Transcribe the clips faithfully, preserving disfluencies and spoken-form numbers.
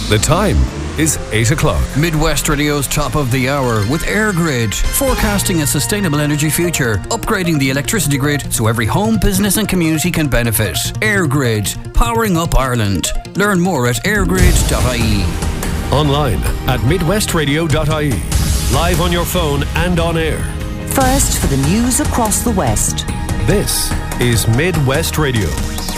The time is eight o'clock. Midwest Radio's top of the hour with EirGrid, forecasting a sustainable energy future, upgrading the electricity grid so every home, business and community can benefit. EirGrid, powering up Ireland. Learn more at airgrid dot I E. Online at midwest radio dot I E. Live on your phone and on air. First for the news across the West. This is Midwest Radio.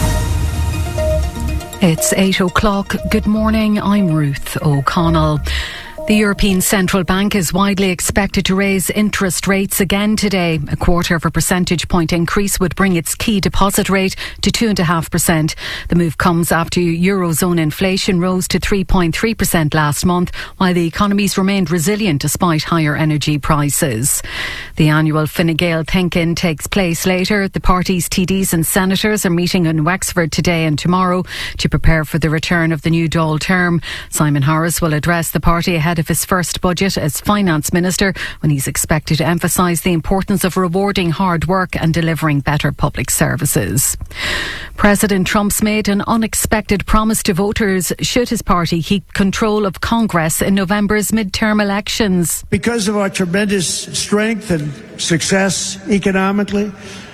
It's eight o'clock. Good morning, I'm Ruth O'Connell. The European Central Bank is widely expected to raise interest rates again today. A quarter of a percentage point increase would bring its key deposit rate to two point five percent. The move comes after Eurozone inflation rose to three point three percent last month, while the economies remained resilient despite higher energy prices. The annual Fine Gael think-in takes place later. The party's T Ds and senators are meeting in Wexford today and tomorrow to prepare for the return of the new Dáil term. Simon Harris will address the party ahead of his first budget as Finance Minister, when he's expected to emphasise the importance of rewarding hard work and delivering better public services. President Trump's made an unexpected promise to voters should his party keep control of Congress in November's midterm elections. Because of our tremendous strength and success economically,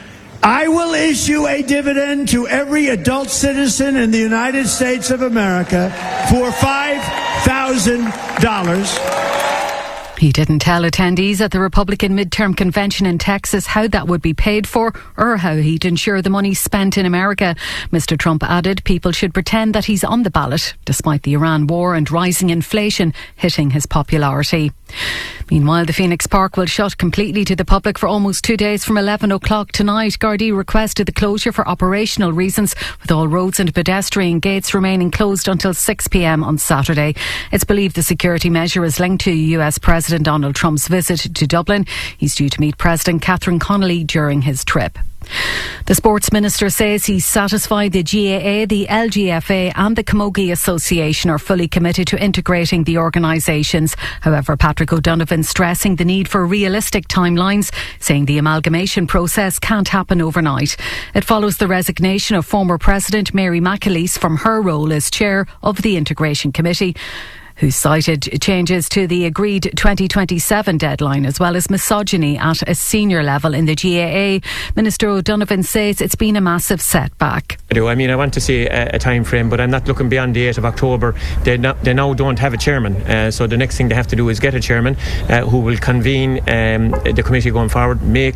I will issue a dividend to every adult citizen in the United States of America for five thousand dollars. He didn't tell attendees at the Republican midterm convention in Texas how that would be paid for or how he'd ensure the money spent in America. Mister Trump added people should pretend that he's on the ballot, despite the Iran war and rising inflation hitting his popularity. Meanwhile, the Phoenix Park will shut completely to the public for almost two days from eleven o'clock tonight. Gardaí requested the closure for operational reasons, with all roads and pedestrian gates remaining closed until six p.m. on Saturday. It's believed the security measure is linked to U S President Donald Trump's visit to Dublin. He's due to meet President Catherine Connolly during his trip. The Sports Minister says he's satisfied the G A A, the L G F A and the Camogie Association are fully committed to integrating the organisations. However, Patrick O'Donovan stressing the need for realistic timelines, saying the amalgamation process can't happen overnight. It follows the resignation of former President Mary McAleese from her role as Chair of the Integration Committee, who cited changes to the agreed twenty twenty-seven deadline as well as misogyny at a senior level in the G A A. Minister O'Donovan says it's been a massive setback. I do. I mean, I want to see a, a time frame, but I'm not looking beyond the eighth of October. They, not, they now don't have a chairman, uh, so the next thing they have to do is get a chairman uh, who will convene um, the committee going forward, make,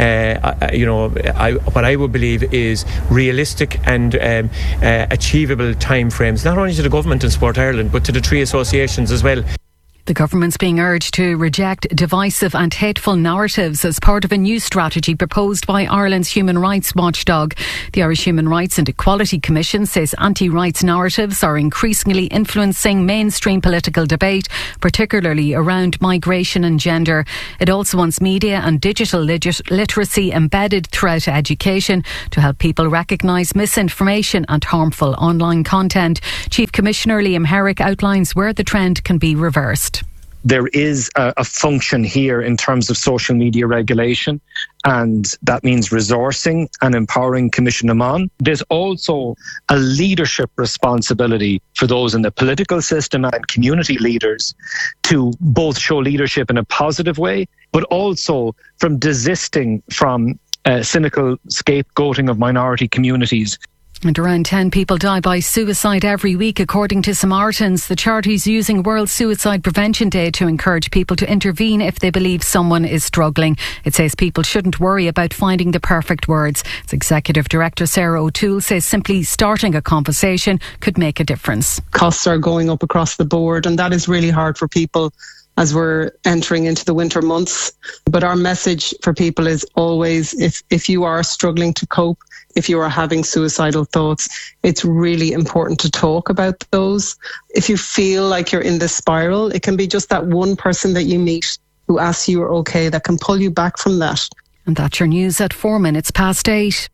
uh, you know, I, what I would believe is realistic and um, uh, achievable time frames, not only to the government and Sport Ireland, but to the three associations as well. The government's being urged to reject divisive and hateful narratives as part of a new strategy proposed by Ireland's human rights watchdog. The Irish Human Rights and Equality Commission says anti-rights narratives are increasingly influencing mainstream political debate, particularly around migration and gender. It also wants media and digital lit- literacy embedded throughout education to help people recognise misinformation and harmful online content. Chief Commissioner Liam Herrick outlines where the trend can be reversed. There is a, a function here in terms of social media regulation, and that means resourcing and empowering Commission Amman. There's also a leadership responsibility for those in the political system and community leaders to both show leadership in a positive way, but also from desisting from uh, cynical scapegoating of minority communities. And around ten people die by suicide every week, according to Samaritans. The charity's using World Suicide Prevention Day to encourage people to intervene if they believe someone is struggling. It says people shouldn't worry about finding the perfect words. Its Executive Director Sarah O'Toole says simply starting a conversation could make a difference. Costs are going up across the board, and that is really hard for people as we're entering into the winter months. But our message for people is always, if, if you are struggling to cope, if you are having suicidal thoughts, it's really important to talk about those. If you feel like you're in this spiral, it can be just that one person that you meet who asks you you're okay that can pull you back from that. And that's your news at four minutes past eight.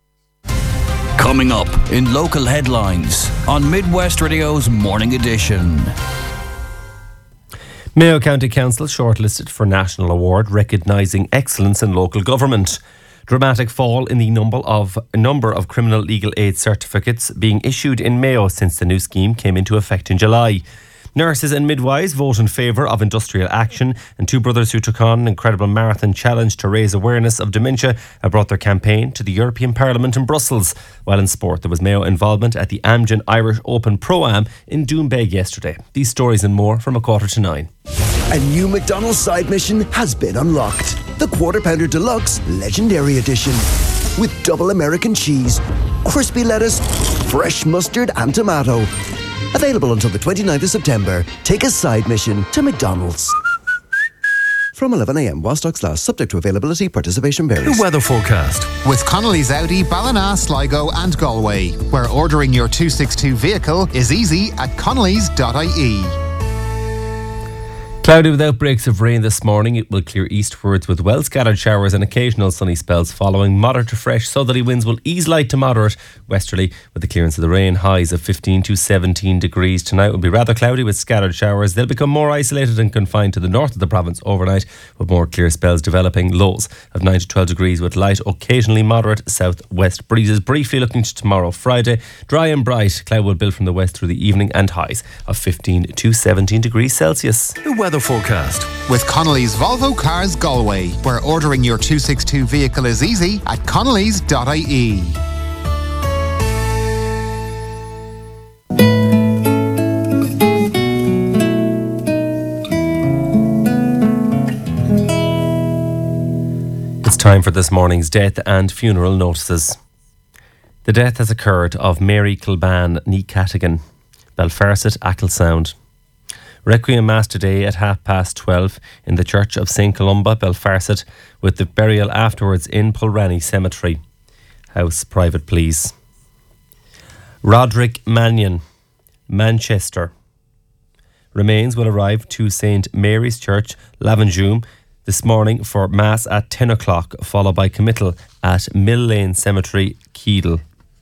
Coming up in local headlines on Midwest Radio's Morning Edition. Mayo County Council shortlisted for National Award recognising excellence in local government. Dramatic fall in the number of number of criminal legal aid certificates being issued in Mayo since the new scheme came into effect in July. Nurses and midwives vote in favour of industrial action, and two brothers who took on an incredible marathon challenge to raise awareness of dementia have brought their campaign to the European Parliament in Brussels. While in sport, there was Mayo involvement at the Amgen Irish Open Pro-Am in Doonbeg yesterday. These stories and more from a quarter to nine. A new McDonald's side mission has been unlocked. The Quarter Pounder Deluxe Legendary Edition. With double American cheese, crispy lettuce, fresh mustard and tomato. Available until the twenty-ninth of September. Take a side mission to McDonald's. From eleven a m while stocks last, subject to availability, participation varies. The weather forecast. With Connolly's Audi, Ballina, Sligo and Galway, where ordering your two sixty-two vehicle is easy at connellys dot I E. Cloudy with outbreaks of rain this morning. It will clear eastwards with well scattered showers and occasional sunny spells following. Moderate to fresh southerly winds will ease light to moderate westerly with the clearance of the rain. Highs of fifteen to seventeen degrees. Tonight will be rather cloudy with scattered showers. They'll become more isolated and confined to the north of the province overnight, with more clear spells developing. Lows of nine to twelve degrees with light, occasionally moderate southwest breezes. Briefly looking to tomorrow, Friday, dry and bright. Cloud will build from the west through the evening, and highs of fifteen to seventeen degrees Celsius. The weather forecast. With Connolly's Volvo Cars Galway, where ordering your two sixty-two vehicle is easy at connellys dot I E. It's time for this morning's death and funeral notices. The death has occurred of Mary Kilban ní Catagan, Belfarset, Acklesound. Requiem Mass today at half past twelve in the Church of Saint Columba, Belfarset, with the burial afterwards in Pulranny Cemetery. House private, please. Roderick Mannion, Manchester. Remains will arrive to Saint Mary's Church, Lavenjoum, this morning for Mass at ten o'clock, followed by committal at Mill Lane Cemetery, Keedle.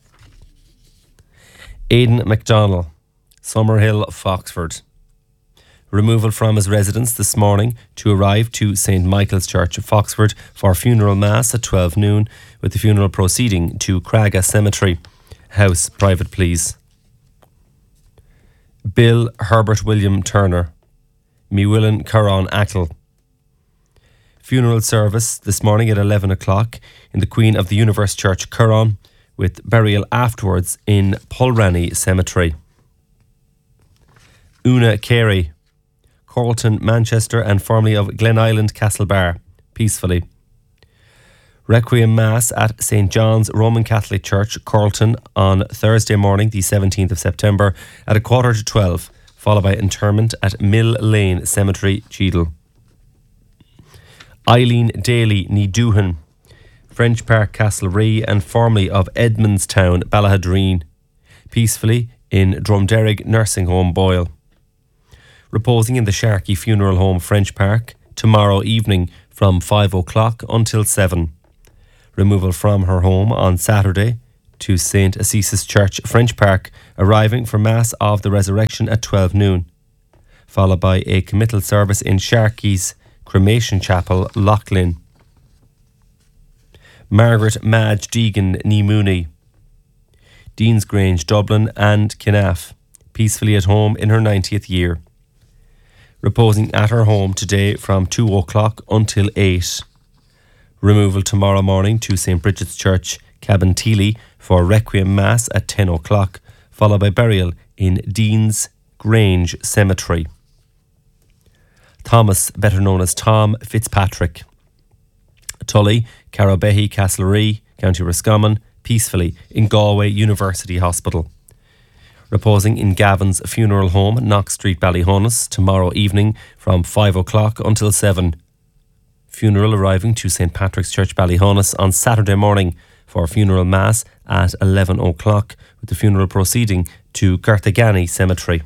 Aidan MacDonald, Summerhill, Foxford. Removal from his residence this morning to arrive to Saint Michael's Church, Foxford, for funeral mass at twelve noon, with the funeral proceeding to Craga Cemetery. House private, please. Bill Herbert William Turner, Mewillan Curran Ackle. Funeral service this morning at eleven o'clock in the Queen of the Universe Church, Curran, with burial afterwards in Pulranny Cemetery. Una Carey, Carlton, Manchester, and formerly of Glen Island, Castlebar, peacefully. Requiem Mass at Saint John's Roman Catholic Church, Carlton, on Thursday morning, the seventeenth of September, at a quarter to twelve, followed by interment at Mill Lane Cemetery, Cheadle. Eileen Daly ní Doohan, French Park, Castlerea, and formerly of Edmondstown, Ballahadreen, peacefully in Drumderrig Nursing Home, Boyle. Reposing in the Sharkey Funeral Home, French Park, tomorrow evening from five o'clock until seven. Removal from her home on Saturday to Saint Assisi's Church, French Park, arriving for Mass of the Resurrection at twelve noon, followed by a committal service in Sharkey's Cremation Chapel, Loughlin. Margaret Madge Deegan ní Mooney, Deansgrange, Dublin and Kinnaff, peacefully at home in her ninetieth year. Reposing at her home today from two o'clock until eight. Removal tomorrow morning to Saint Bridget's Church, Cabinteely, for Requiem Mass at ten o'clock, followed by burial in Dean's Grange Cemetery. Thomas, better known as Tom Fitzpatrick, Tully, Carrabehy, Castlerea, County Roscommon, peacefully in Galway University Hospital. Reposing in Gavin's Funeral Home, Knox Street, Ballyhonus, tomorrow evening from five o'clock until seven. Funeral arriving to Saint Patrick's Church, Ballyhonus on Saturday morning for funeral mass at eleven o'clock, with the funeral proceeding to Carthagany Cemetery.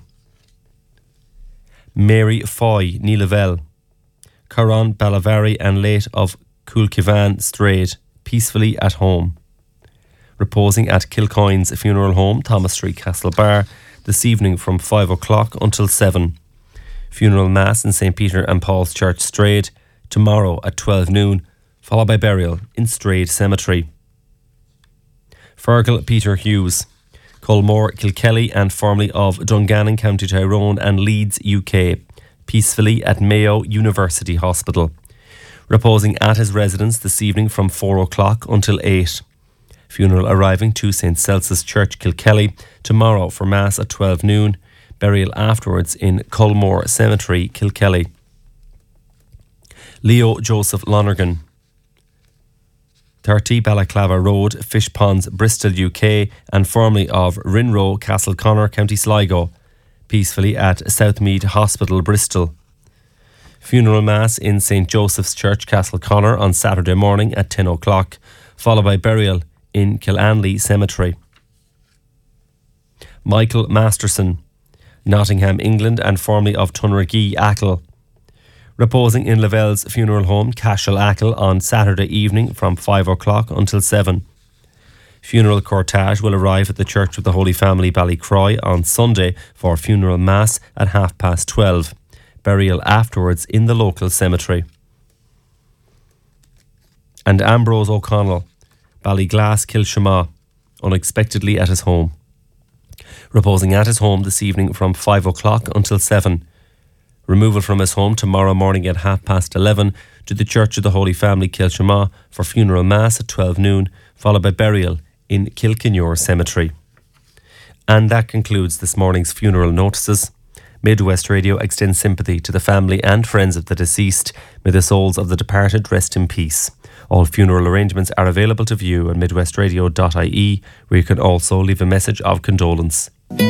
Mary Foy ní Lavelle, Curran, Ballavari and late of Coolkivan Straight, peacefully at home. Reposing at Kilcoyne's Funeral Home, Thomas Street, Castlebar, this evening from five o'clock until seven. Funeral Mass in Saint Peter and Paul's Church, Strayed, tomorrow at twelve noon, followed by burial in Strayed Cemetery. Fergal Peter Hughes, Culmore, Kilkelly and formerly of Dungannon, County Tyrone and Leeds, U K, peacefully at Mayo University Hospital. Reposing at his residence this evening from four o'clock until eight. Funeral arriving to Saint Celsus Church, Kilkelly, tomorrow for Mass at twelve noon. Burial afterwards in Culmore Cemetery, Kilkelly. Leo Joseph Lonergan, thirty Balaclava Road, Fish Ponds, Bristol, U K, and formerly of Rinroe, Castleconnor, County Sligo, peacefully at Southmead Hospital, Bristol. Funeral Mass in Saint Joseph's Church, Castleconnor on Saturday morning at ten o'clock, followed by burial in Killanley Cemetery. Michael Masterson, Nottingham, England, and formerly of Tunragee, Achill, reposing in Lavelle's funeral home, Cashel, Achill, on Saturday evening from five o'clock until seven. Funeral cortege will arrive at the Church of the Holy Family, Ballycroy, on Sunday for funeral mass at half past twelve. Burial afterwards in the local cemetery. And Ambrose O'Connell, Ballyglass, Kilshama, unexpectedly at his home. Reposing at his home this evening from five o'clock until seven. Removal from his home tomorrow morning at half past eleven to the Church of the Holy Family, Kilshama, for funeral mass at twelve noon, followed by burial in Kilkenure Cemetery. And that concludes this morning's funeral notices. Midwest Radio extends sympathy to the family and friends of the deceased. May the souls of the departed rest in peace. All funeral arrangements are available to view on midwest radio dot I E, where you can also leave a message of condolence.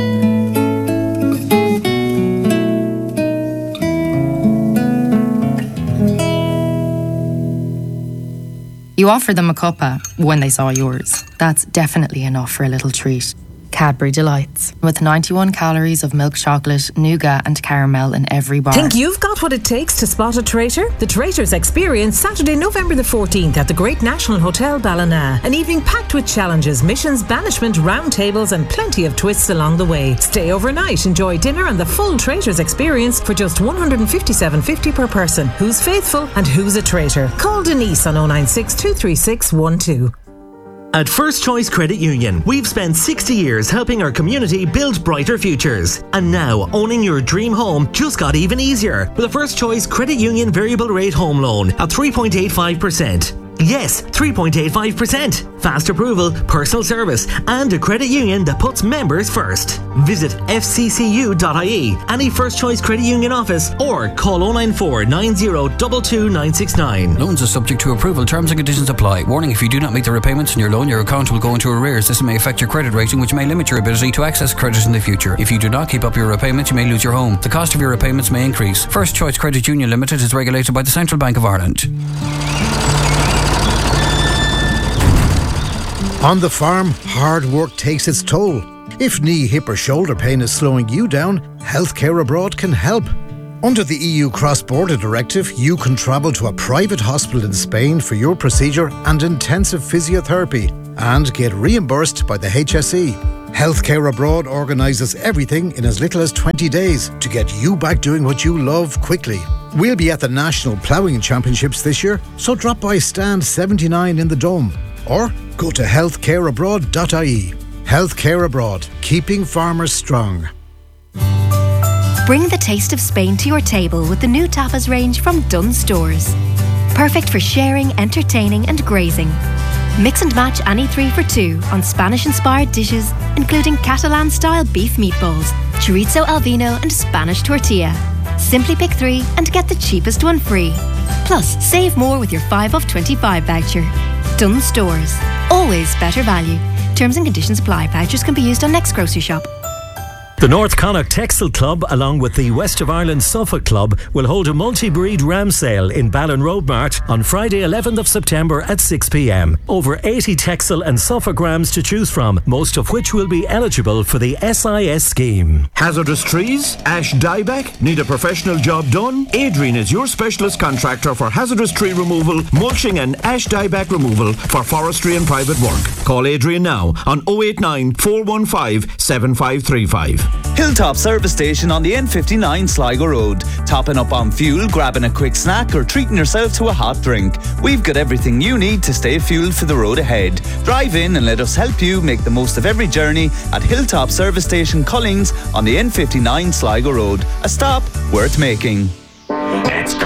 You offered them a cuppa when they saw yours. That's definitely enough for a little treat. Cadbury Delights, with ninety-one calories of milk chocolate, nougat and caramel in every bar. Think you've got what it takes to spot a traitor? The Traitors Experience, Saturday, November the fourteenth at the Great National Hotel Ballina. An evening packed with challenges, missions, banishment, round tables and plenty of twists along the way. Stay overnight, enjoy dinner and the full Traitors Experience for just one hundred fifty-seven dollars fifty per person. Who's faithful and who's a traitor? Call Denise on oh nine six, two three six, one two. At First Choice Credit Union, we've spent sixty years helping our community build brighter futures. And now, owning your dream home just got even easier with a First Choice Credit Union variable rate home loan at three point eight five percent. Yes, three point eight five percent. Fast approval, personal service, and a credit union that puts members first. Visit f c c u dot I E, any First Choice Credit Union office, or call oh nine four, nine oh, two two nine six nine. Loans are subject to approval. Terms and conditions apply. Warning: if you do not make the repayments on your loan, your account will go into arrears. This may affect your credit rating, which may limit your ability to access credit in the future. If you do not keep up your repayments, you may lose your home. The cost of your repayments may increase. First Choice Credit Union Limited is regulated by the Central Bank of Ireland. On the farm, hard work takes its toll. If knee, hip or shoulder pain is slowing you down, Healthcare Abroad can help. Under the E U Cross-Border Directive, you can travel to a private hospital in Spain for your procedure and intensive physiotherapy and get reimbursed by the H S E. Healthcare Abroad organises everything in as little as twenty days to get you back doing what you love quickly. We'll be at the National Ploughing Championships this year, so drop by stand seventy-nine in the Dome. Or go to healthcare abroad dot I E. Healthcare Abroad, keeping farmers strong. Bring the taste of Spain to your table with the new tapas range from Dunnes Stores. Perfect for sharing, entertaining and grazing. Mix and match any three for two on Spanish-inspired dishes, including Catalan-style beef meatballs, chorizo al vino and Spanish tortilla. Simply pick three and get the cheapest one free. Plus, save more with your five off twenty-five voucher. Dunnes Stores. Always better value. Terms and conditions apply. Vouchers can be used on next grocery shop. The North Connacht Textile Club, along with the West of Ireland Suffolk Club, will hold a multi-breed ram sale in Ballon Road Mart on Friday eleventh of September at six p m. Over eighty textile and Suffolk rams to choose from, most of which will be eligible for the S I S scheme. Hazardous trees? Ash dieback? Need a professional job done? Adrian is your specialist contractor for hazardous tree removal, mulching and ash dieback removal for forestry and private work. Call Adrian now on oh eight nine, four one five, seven five three five. Hilltop Service Station on the N fifty-nine Sligo Road. Topping up on fuel, grabbing a quick snack or treating yourself to a hot drink. We've got everything you need to stay fueled for the road ahead. Drive in and let us help you make the most of every journey at Hilltop Service Station Cullings on the N fifty-nine Sligo Road. A stop worth making.